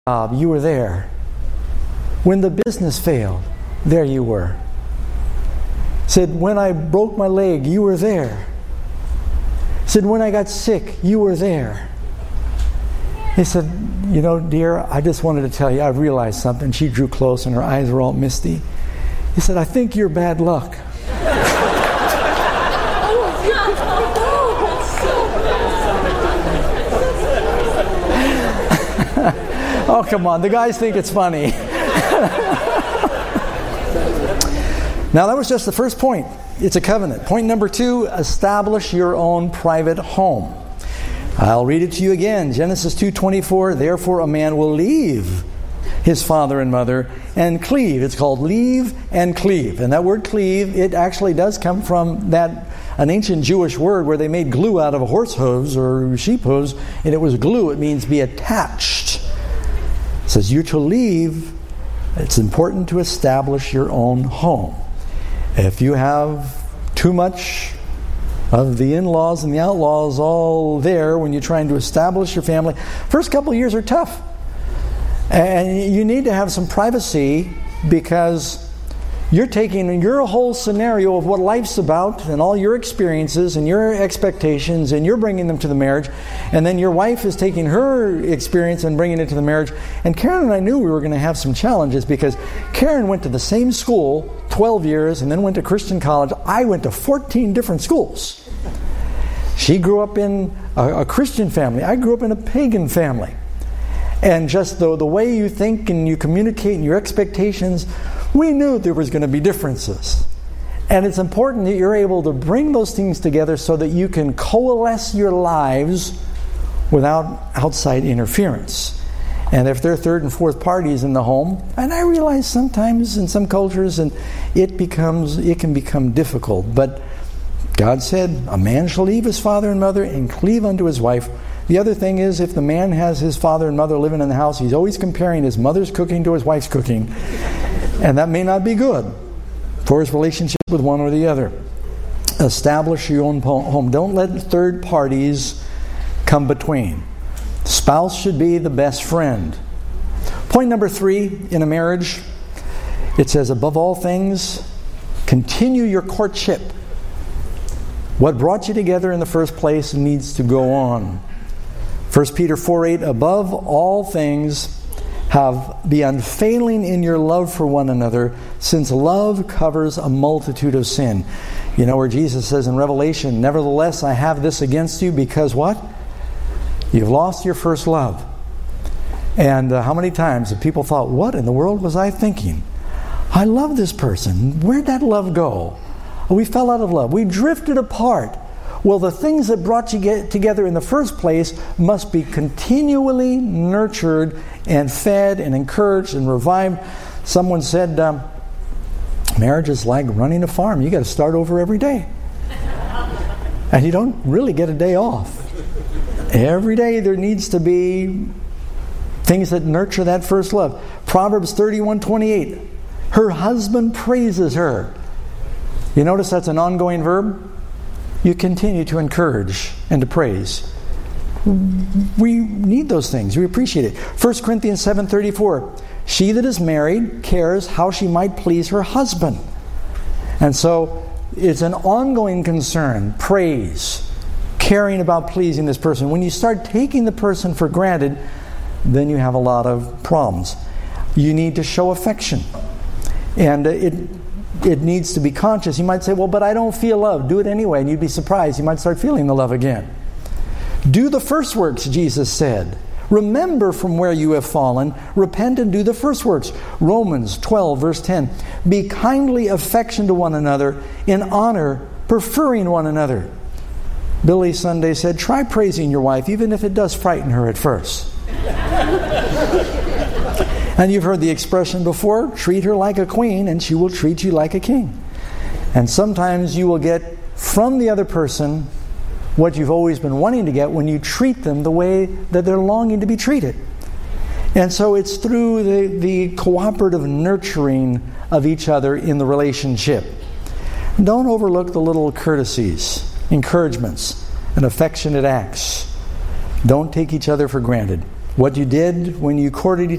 job, you were there. When the business failed, there you were. Said, when I broke my leg, you were there. Said, when I got sick, you were there. He said, you know, dear, I just wanted to tell you, I realized something. She drew close and her eyes were all misty. He said, I think you're bad luck. Oh, come on. The guys think it's funny. Now, that was just the first point. It's a covenant. Point number 2, establish your own private home. I'll read it to you again. Genesis 2:24, therefore a man will leave his father and mother and cleave. It's called leave and cleave. And that word cleave, it actually does come from an ancient Jewish word where they made glue out of horse hooves or sheep hooves, and it was glue. It means be attached. It says you're to leave. It's important to establish your own home. If you have too much of the in-laws and the outlaws all there when you're trying to establish your family, first couple of years are tough. And you need to have some privacy because you're taking your whole scenario of what life's about and all your experiences and your expectations, and you're bringing them to the marriage. And then your wife is taking her experience and bringing it to the marriage. And Karen and I knew we were going to have some challenges because Karen went to the same school 12 years and then went to Christian college. I went to 14 different schools. She grew up in a Christian family. I grew up in a pagan family. And just the way you think and you communicate and your expectations, we knew there was going to be differences. And it's important that you're able to bring those things together so that you can coalesce your lives without outside interference. And if there are third and fourth parties in the home, and I realize sometimes in some cultures and it can become difficult, but God said, a man shall leave his father and mother and cleave unto his wife. The other thing is, if the man has his father and mother living in the house, he's always comparing his mother's cooking to his wife's cooking. And that may not be good for his relationship with one or the other. Establish your own home. Don't let third parties come between. Spouse should be the best friend. Point number 3 in a marriage, it says, above all things, continue your courtship. What brought you together in the first place needs to go on. 1 Peter 4:8, above all things, be unfailing in your love for one another, since love covers a multitude of sin. You know where Jesus says in Revelation, nevertheless I have this against you, because what? You've lost your first love. And how many times have people thought, what in the world was I thinking? I love this person. Where'd that love go? We fell out of love. We drifted apart. Well, the things that brought you together in the first place must be continually nurtured and fed and encouraged and revived. Someone said, marriage is like running a farm. You got to start over every day. And you don't really get a day off. Every day there needs to be things that nurture that first love. Proverbs 31:28. Her husband praises her. You notice that's an ongoing verb? You continue to encourage and to praise. We need those things. We appreciate it. 1 Corinthians 7:34. She that is married cares how she might please her husband. And so it's an ongoing concern. Praise. Caring about pleasing this person. When you start taking the person for granted, then you have a lot of problems. You need to show affection. And it needs to be conscious. You might say, well, but I don't feel love. Do it anyway, and you'd be surprised. You might start feeling the love again. Do the first works, Jesus said. Remember from where you have fallen. Repent and do the first works. Romans 12, verse 10. Be kindly affectioned to one another, in honor, preferring one another. Billy Sunday said, try praising your wife, even if it does frighten her at first. And you've heard the expression before, treat her like a queen and she will treat you like a king. And sometimes you will get from the other person what you've always been wanting to get when you treat them the way that they're longing to be treated. And so it's through the cooperative nurturing of each other in the relationship. Don't overlook the little courtesies, encouragements, and affectionate acts. Don't take each other for granted. What you did when you courted